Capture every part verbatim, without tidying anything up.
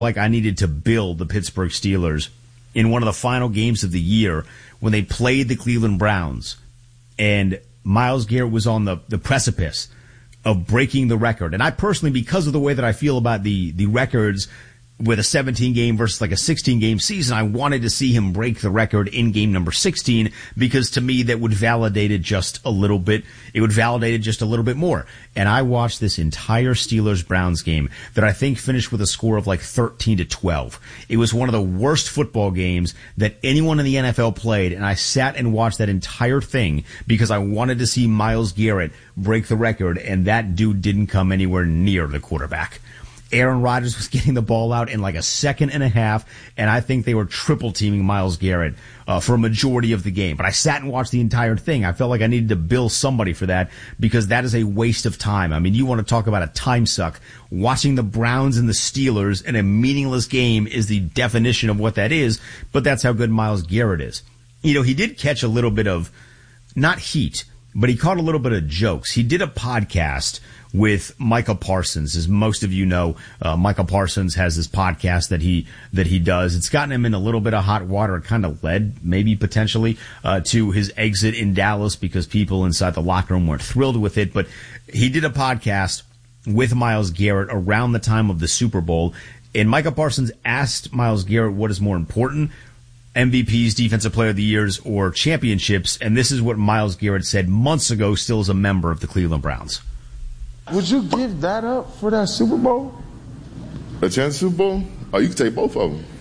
like I needed to build the Pittsburgh Steelers in one of the final games of the year when they played the Cleveland Browns, and Myles Garrett was on the, the precipice of breaking the record. And I personally, because of the way that I feel about the, the records with a seventeen game versus like a sixteen game season, I wanted to see him break the record in game number sixteen, because to me that would validate it just a little bit. It would validate it just a little bit more. And I watched this entire Steelers-Browns game that I think finished with a score of like thirteen to twelve. It was one of the worst football games that anyone in the N F L played, and I sat and watched that entire thing because I wanted to see Myles Garrett break the record, and that dude didn't come anywhere near the quarterback. Aaron Rodgers was getting the ball out in like a second and a half, and I think they were triple teaming Myles Garrett uh, for a majority of the game. But I sat and watched the entire thing. I felt like I needed to bill somebody for that, because that is a waste of time. I mean, you want to talk about a time suck. Watching the Browns and the Steelers in a meaningless game is the definition of what that is, but that's how good Myles Garrett is. You know, he did catch a little bit of, not heat, but he caught a little bit of jokes. He did a podcast with Micah Parsons. As most of you know, uh, Micah Parsons has this podcast that he that he does. It's gotten him in a little bit of hot water. It kind of led, maybe potentially, uh, to his exit in Dallas, because people inside the locker room weren't thrilled with it. But he did a podcast with Myles Garrett around the time of the Super Bowl, and Micah Parsons asked Myles Garrett what is more important, M V Ps, Defensive Player of the Years, or championships, and this is what Myles Garrett said months ago, still as a member of the Cleveland Browns. Would you give that up for that Super Bowl? A chance Super Bowl? Oh, you can take both of them.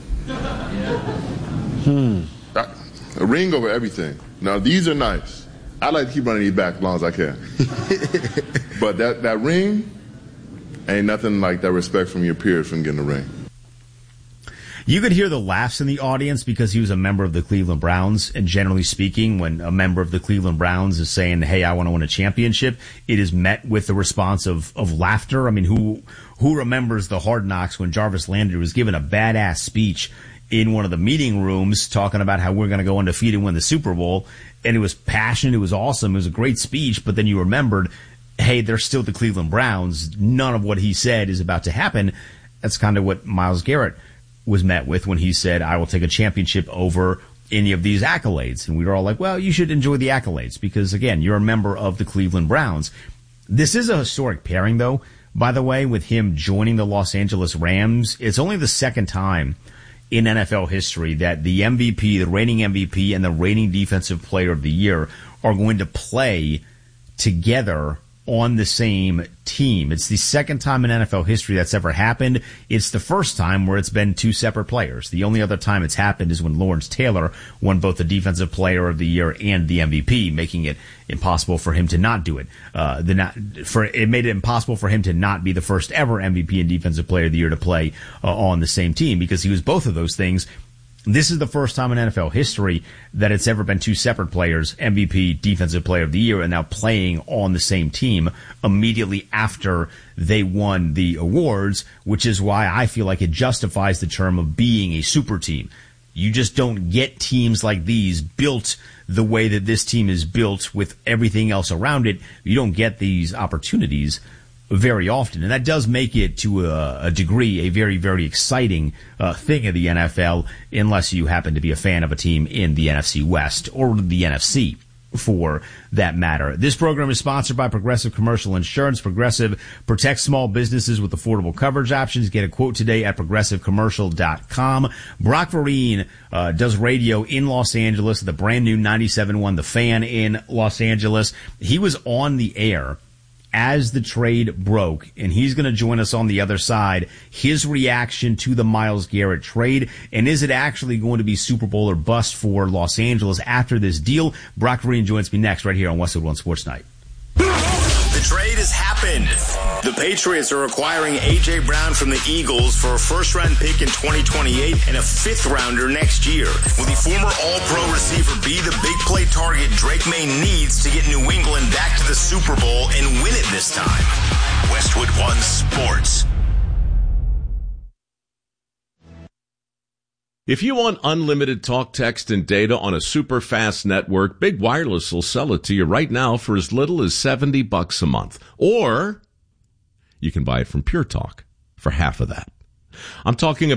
Hmm. A ring over everything. Now, these are nice. I like to keep running these back as long as I can. But that, that ring, ain't nothing like that respect from your peers from getting a ring. You could hear the laughs in the audience because he was a member of the Cleveland Browns. And generally speaking, when a member of the Cleveland Browns is saying, hey, I want to win a championship, it is met with the response of, of laughter. I mean, who who remembers the Hard Knocks when Jarvis Landry was given a badass speech in one of the meeting rooms talking about how we're going to go undefeated and win the Super Bowl? And it was passionate. It was awesome. It was a great speech. But then you remembered, hey, they're still the Cleveland Browns. None of what he said is about to happen. That's kind of what Myles Garrett was met with when he said, I will take a championship over any of these accolades. And we were all like, well, you should enjoy the accolades because, again, you're a member of the Cleveland Browns. This is a historic pairing, though, by the way, with him joining the Los Angeles Rams. It's only the second time in N F L history that the M V P, the reigning M V P, and the reigning Defensive Player of the Year are going to play together on the same team. It's the second time in N F L history that's ever happened. It's the first time where it's been two separate players. The only other time it's happened is when Lawrence Taylor won both the Defensive Player of the Year and the M V P, making it impossible for him to not do it. Uh, the not, for, it made it impossible for him to not be the first ever M V P and Defensive Player of the Year to play uh, on the same team, because he was both of those things. This is the first time in N F L history that it's ever been two separate players, M V P, Defensive Player of the Year, and now playing on the same team immediately after they won the awards, which is why I feel like it justifies the term of being a super team. You just don't get teams like these built the way that this team is built with everything else around it. You don't get these opportunities very often, and that does make it to a, a degree a very, very exciting uh, thing in the N F L, unless you happen to be a fan of a team in the N F C West or the N F C for that matter. This program is sponsored by Progressive Commercial Insurance. Progressive protects small businesses with affordable coverage options. Get a quote today at progressive commercial dot com. Brock Vereen uh, does radio in Los Angeles, the brand new ninety-seven point one The Fan in Los Angeles. He was on the air as the trade broke, and he's going to join us on the other side. His reaction to the Myles Garrett trade, and is it actually going to be Super Bowl or bust for Los Angeles after this deal? Brock Vereen joins me next right here on Westwood One Sports Night. The trade has happened. The Patriots are acquiring A J. Brown from the Eagles for a first-round pick in twenty twenty-eight and a fifth-rounder next year. Will the former All-Pro receiver be the big play target Drake May needs to get New England back to the Super Bowl and win it this time? Westwood One Sports. If you want unlimited talk, text, and data on a super fast network, Big Wireless will sell it to you right now for as little as seventy bucks a month. Or you can buy it from Pure Talk for half of that. I'm talking about